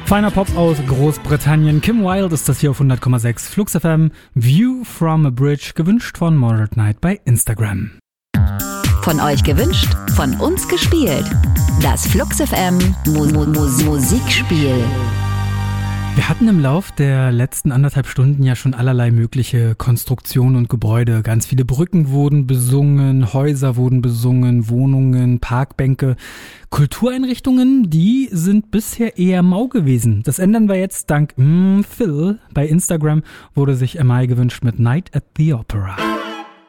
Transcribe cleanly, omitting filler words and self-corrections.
Feiner Pop aus Großbritannien. Kim Wilde ist das hier auf 100,6 Flux FM. View from a Bridge, gewünscht von Moderate Knight bei Instagram. Von euch gewünscht, von uns gespielt. Das Flux FM Musikspiel. Wir hatten im Lauf der letzten 1,5 Stunden ja schon allerlei mögliche Konstruktionen und Gebäude. Ganz viele Brücken wurden besungen, Häuser wurden besungen, Wohnungen, Parkbänke. Kultureinrichtungen, die sind bisher eher mau gewesen. Das ändern wir jetzt dank Phil. Bei Instagram wurde sich MI gewünscht mit Night at the Opera.